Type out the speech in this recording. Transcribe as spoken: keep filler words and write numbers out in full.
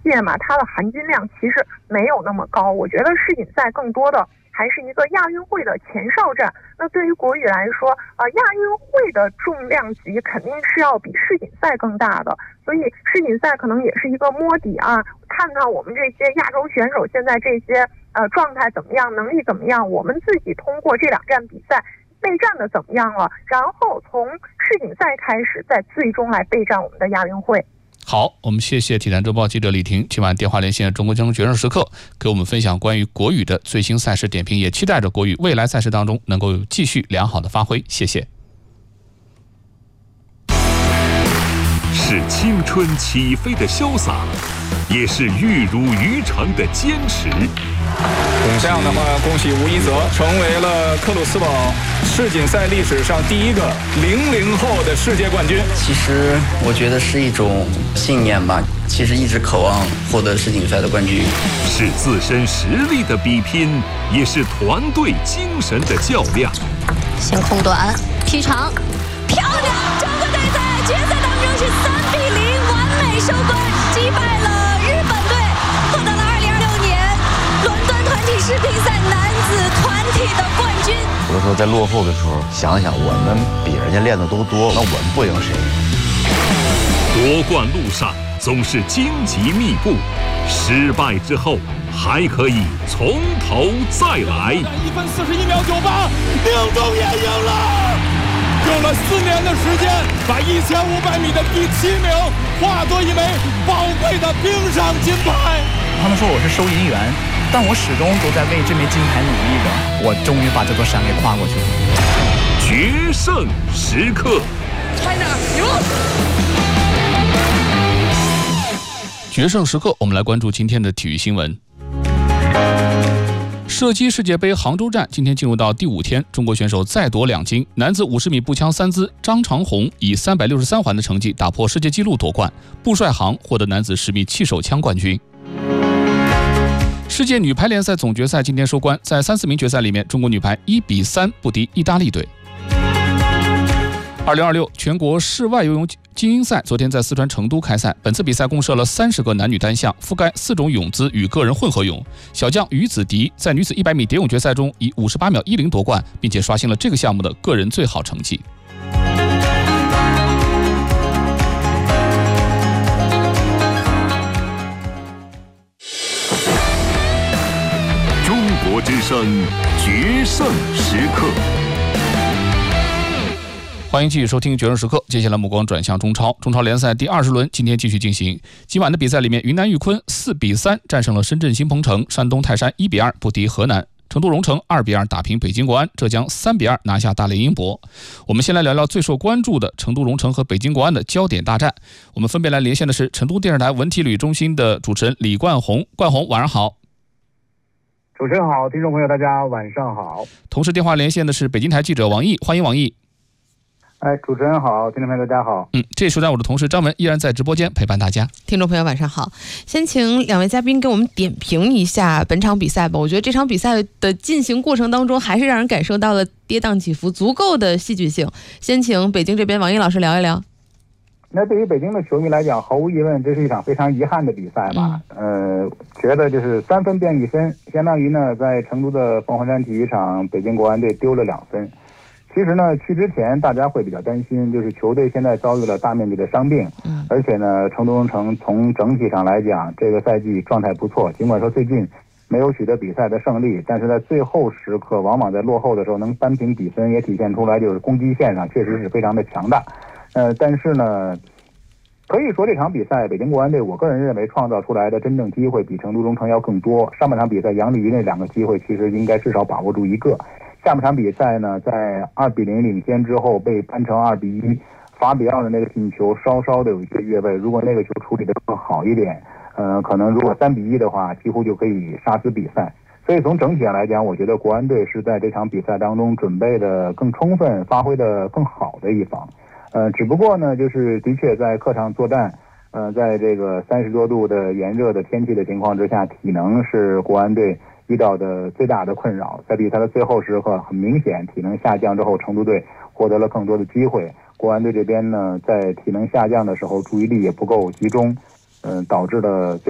械嘛，它的含金量其实没有那么高。我觉得世锦赛更多的还是一个亚运会的前哨战。那对于国羽来说，呃，亚运会的重量级肯定是要比世锦赛更大的，所以世锦赛可能也是一个摸底啊，看看我们这些亚洲选手现在这些呃状态怎么样，能力怎么样，我们自己通过这两站比赛备战的怎么样了，然后从世锦赛开始，再最终来备战我们的亚运会。 好，我们谢谢体坛周报记者李婷今晚电话连线中国交通决胜时刻，给我们分享关于国羽的最新赛事点评，也期待着国羽未来赛事当中能够继续良好的发挥。谢谢。 是青春起飞的潇洒，也是玉汝于成的坚持。 这样的话，恭喜吴一泽成为了克鲁斯堡世锦赛历史上第一个零零后的世界冠军。 其实我觉得是一种信念吧，其实一直渴望获得世锦赛的冠军。 是自身实力的比拼，也是团队精神的较量。 先空短劈长，漂亮！中国队在决赛当中是三比零完美收官，击败了日本队，获得了二零二六年伦敦团体世乒赛男子团体的冠军。 有的时候在落后的时候，想想我们比人家练的都多，那我们不赢谁？ 夺冠路上总是荆棘密布，失败之后还可以从头再来。 一分四十一秒九八，宁中也赢了。用了四年的时间，把一千五百米的第七名化作一枚宝贵的冰上金牌。 他们说我是收银员，但我始终都在为这枚金牌努力着。我终于把这座山给跨过去了。 决胜时刻， 拍哪有？ 决胜时刻，我们来关注今天的体育新闻。射击世界杯杭州站今天进入到第五天，中国选手再夺两金。男子五十米步枪三姿，张长虹以三百六十三环的成绩打破世界纪录夺冠，布帅航获得男子十米气手枪冠军。世界女排联赛总决赛今天收官，在三四名决赛里面，中国女排一比三不敌意大利队。二零二六全国室外游泳精英赛昨天在四川成都开赛，本次比赛共设了三十个男女单项，覆盖四种泳姿与个人混合泳。小将于子迪在女子一百米蝶泳决赛中以五十八秒一零夺冠，并且刷新了这个项目的个人最好成绩。 中国之声决胜时刻。 欢迎继续收听决胜时刻，接下来目光转向中超。中超联赛第二十轮今天继续进行，今晚的比赛里面，云南玉坤四比三战胜了深圳新鹏城，山东泰山一比二不敌河南，成都蓉城二比二打平北京国安，浙江三比二拿下大连英博。我们先来聊聊最受关注的成都蓉城和北京国安的焦点大战。我们分别来连线的是成都电视台文体旅中心的主持人李冠宏。冠宏，晚上好。 主持人好，听众朋友大家晚上好。 同时电话连线的是北京台记者王毅，欢迎王毅。 哎，主持人好，听众朋友大家好。 嗯，这时段我的同事张文依然在直播间陪伴大家。 听众朋友晚上好，先请两位嘉宾给我们点评一下本场比赛吧。我觉得这场比赛的进行过程当中，还是让人感受到了跌宕起伏，足够的戏剧性。先请北京这边王毅老师聊一聊。 那对于北京的球迷来讲，毫无疑问，这是一场非常遗憾的比赛吧。嗯、呃，觉得就是三分变一分，相当于呢，在成都的凤凰山体育场，北京国安队丢了两分。其实呢，去之前大家会比较担心，就是球队现在遭遇了大面积的伤病，嗯，而且呢，成都蓉城从整体上来讲，这个赛季状态不错。尽管说最近没有取得比赛的胜利，但是在最后时刻，往往在落后的时候能扳平比分，也体现出来就是攻击线上确实是非常的强大。呃，但是呢，可以说这场比赛，北京国安队，我个人认为创造出来的真正机会比成都蓉城要更多。上半场比赛，杨立瑜那两个机会，其实应该至少把握住一个。下半场比赛呢，在二比零领先之后被扳成二比一，法比奥的那个进球稍稍的有一些越位，如果那个球处理的更好一点，呃，可能如果三比一的话，几乎就可以杀死比赛。所以从整体上来讲，我觉得国安队是在这场比赛当中准备的更充分，发挥的更好的一方。呃，只不过呢，就是的确在客场作战，呃，在这个三十多度的炎热的天气的情况之下，体能是国安队遇到的最大的困扰。在比赛的最后时刻，很明显体能下降之后，成都队获得了更多的机会。国安队这边呢，在体能下降的时候，注意力也不够集中，嗯、呃，导致了最